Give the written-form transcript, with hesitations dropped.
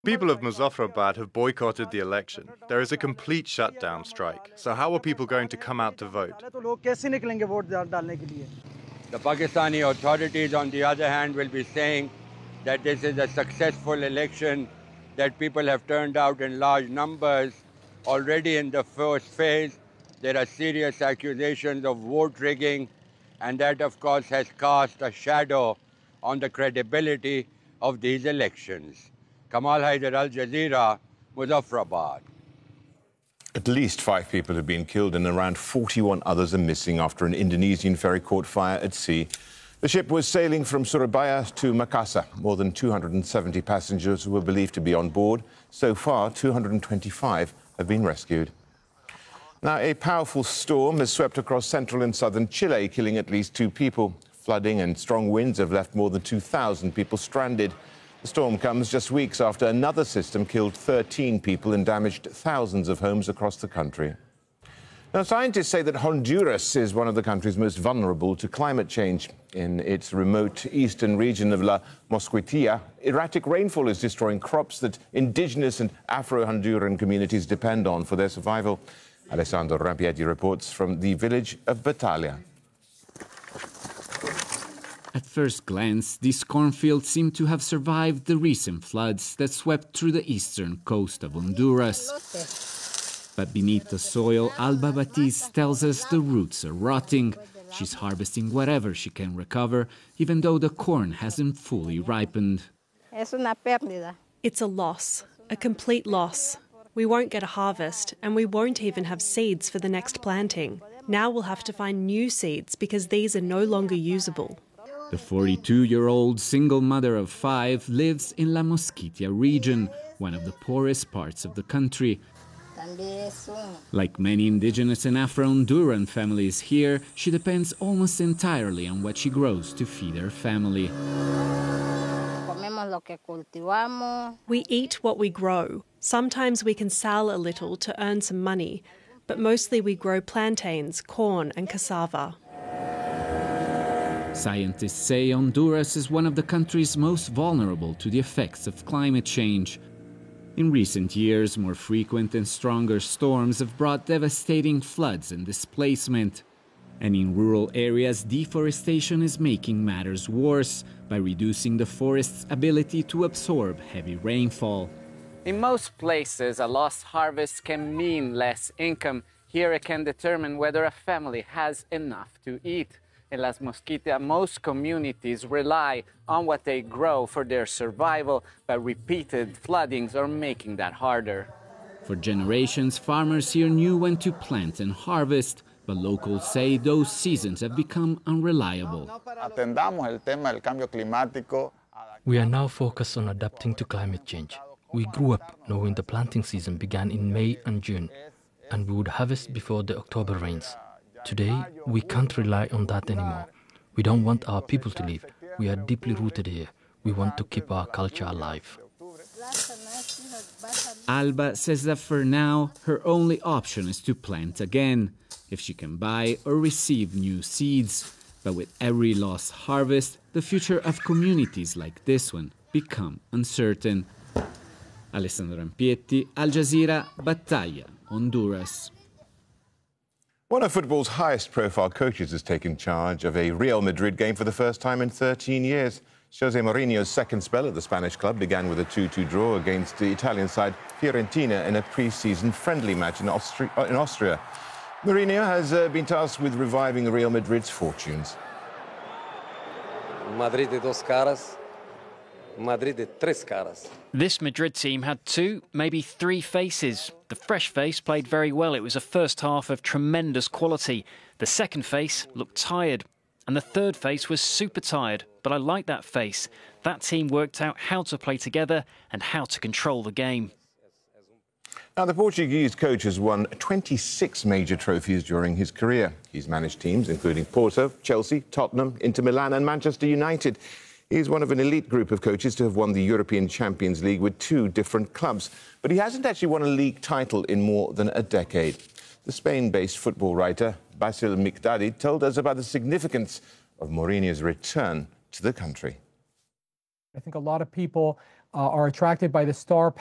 People of Muzaffarabad have boycotted the election. There is a complete shutdown strike. So how are people going to come out to vote? The Pakistani authorities, on the other hand, will be saying that this is a successful election, that people have turned out in large numbers. Already in the first phase, there are serious accusations of vote rigging, and that, of course, has cast a shadow on the credibility of these elections. Kamal Haider, Al Jazeera, Muzaffarabad. At least 5 people have been killed and around 41 others are missing after an Indonesian ferry caught fire at sea. The ship was sailing from Surabaya to Makassar. More than 270 passengers were believed to be on board. So far, 225 have been rescued. Now, a powerful storm has swept across central and southern Chile, killing at least 2 people. Flooding and strong winds have left more than 2,000 people stranded. The storm comes just weeks after another system killed 13 people and damaged thousands of homes across the country. Now, scientists say that Honduras is one of the countries most vulnerable to climate change. In its remote eastern region of La Mosquitia, erratic rainfall is destroying crops that indigenous and Afro-Honduran communities depend on for their survival. Alessandro Rampietti reports from the village of Battaglia. At first glance, these cornfields seem to have survived the recent floods that swept through the eastern coast of Honduras. But beneath the soil, Alba Batiz tells us the roots are rotting. She's harvesting whatever she can recover, even though the corn hasn't fully ripened. It's a loss, a complete loss. We won't get a harvest, and we won't even have seeds for the next planting. Now we'll have to find new seeds because these are no longer usable. The 42-year-old single mother of 5 lives in La Mosquitia region, one of the poorest parts of the country. Like many indigenous and Afro-Honduran families here, she depends almost entirely on what she grows to feed her family. We eat what we grow. Sometimes we can sell a little to earn some money, but mostly we grow plantains, corn and cassava. Scientists say Honduras is one of the countries most vulnerable to the effects of climate change. In recent years, more frequent and stronger storms have brought devastating floods and displacement. And in rural areas, deforestation is making matters worse by reducing the forest's ability to absorb heavy rainfall. In most places, a lost harvest can mean less income. Here it can determine whether a family has enough to eat. In Las Mosquitia, most communities rely on what they grow for their survival, but repeated floodings are making that harder. For generations, farmers here knew when to plant and harvest, but locals say those seasons have become unreliable. We are now focused on adapting to climate change. We grew up knowing the planting season began in May and June, and we would harvest before the October rains. Today, we can't rely on that anymore. We don't want our people to leave. We are deeply rooted here. We want to keep our culture alive. Alba says that for now, her only option is to plant again, if she can buy or receive new seeds. But with every lost harvest, the future of communities like this one become uncertain. Alessandro Rampietti, Al Jazeera, Battaglia, Honduras. One of football's highest-profile coaches has taken charge of a Real Madrid game for the first time in 13 years. Jose Mourinho's second spell at the Spanish club began with a 2-2 draw against the Italian side Fiorentina in a pre-season friendly match in Austria. Mourinho has been tasked with reviving Real Madrid's fortunes. Madrid de dos caras. Madrid de tres caras. This Madrid team had 2, maybe 3 faces. The fresh face played very well. It was a first half of tremendous quality. The second face looked tired. And the third face was super tired. But I like that face. That team worked out how to play together and how to control the game. Now, the Portuguese coach has won 26 major trophies during his career. He's managed teams including Porto, Chelsea, Tottenham, Inter Milan and Manchester United. He's one of an elite group of coaches to have won the European Champions League with 2 different clubs. But he hasn't actually won a league title in more than a decade. The Spain-based football writer Basil Mikdadi told us about the significance of Mourinho's return to the country. I think a lot of people are attracted by the star